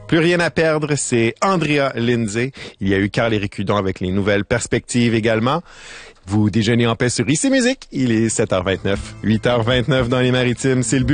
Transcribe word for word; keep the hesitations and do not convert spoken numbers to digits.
Plus rien à perdre, c'est Andrea Lindsay. Il y a eu Carl-Éric Hudon avec les nouvelles perspectives également. Vous déjeunez en paix sur Ici Musique. Il est sept heures vingt-neuf, huit heures vingt-neuf dans les Maritimes. C'est le but.